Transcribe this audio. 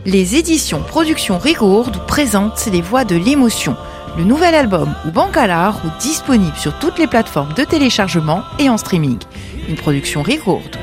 Les éditions Production Rigourde présentent Les Voix de l'émotion, le nouvel album ou Bancalar, disponible sur toutes les plateformes de téléchargement et en streaming. Une production Rigourde.